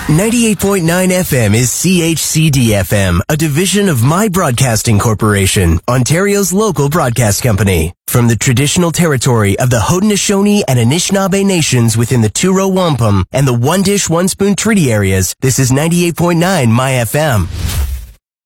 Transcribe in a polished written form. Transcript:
98.9 FM is CHCD FM, a division of My Broadcasting Corporation, Ontario's local broadcast company. From the traditional territory of the Haudenosaunee and Anishinaabe nations within the Two-Row Wampum and the One Dish, One Spoon Treaty areas, this is 98.9 My FM.